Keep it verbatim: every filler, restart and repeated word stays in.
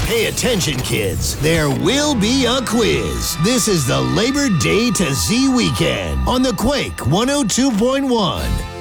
Pay attention, kids. There will be a quiz. This is the Labor Day to Z weekend on the Quake one oh two point one.